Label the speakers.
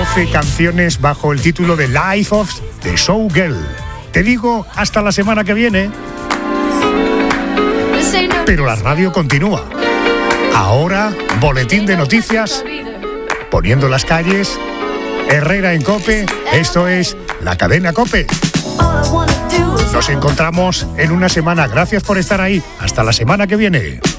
Speaker 1: 12 canciones bajo el título de Life of the Showgirl. Te digo hasta la semana que viene. Pero la radio continúa. Ahora, boletín de noticias, poniendo las calles, Herrera en COPE, esto es la cadena COPE. Nos encontramos en una semana. Gracias por estar ahí. Hasta la semana que viene.